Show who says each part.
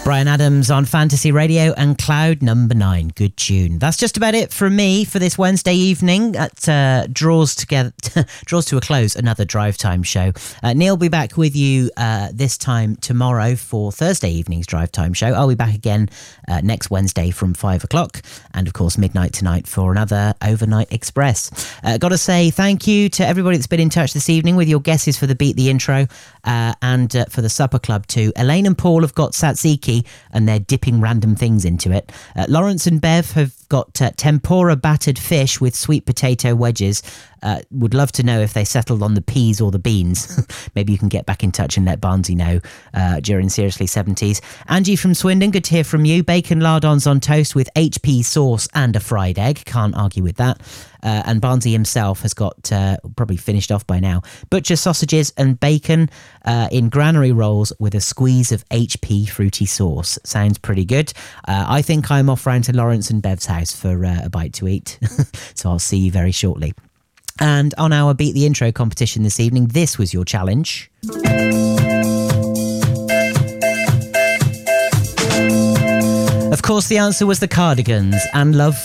Speaker 1: Bryan Adams on Fantasy Radio and Cloud number 9. Good tune. That's just about it from me for this Wednesday evening. That draws to a close another Drive Time show. Neil will be back with you this time tomorrow for Thursday evening's Drive Time show. I'll be back again next Wednesday from 5 o'clock, and of course midnight tonight for another Overnight Express. Got to say thank you to everybody that's been in touch this evening with your guesses for the Beat the Intro and for the Supper Club too. Elaine and Paul have got Tzatziki and they're dipping random things into it. Lawrence and Bev have got tempura battered fish with sweet potato wedges. Would love to know if they settled on the peas or the beans. Maybe you can get back in touch and let Barnsey know during Seriously 70s. Angie from Swindon, good to hear from you. Bacon lardons on toast with HP sauce and a fried egg. Can't argue with that. And Barnsey himself has got, probably finished off by now, butcher sausages and bacon in granary rolls with a squeeze of HP fruity sauce. Sounds pretty good. I think I'm off round to Lawrence and Bev's house for a bite to eat. So I'll see you very shortly. And on our Beat the Intro competition this evening, this was your challenge. Of course, the answer was the Cardigans and Love